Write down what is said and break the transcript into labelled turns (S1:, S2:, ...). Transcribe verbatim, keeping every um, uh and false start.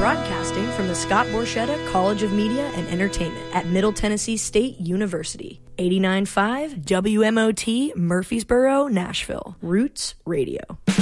S1: Broadcasting from the Scott Borchetta College of Media and Entertainment at Middle Tennessee State University. eighty-nine point five W M O T, Murfreesboro, Nashville. Roots Radio.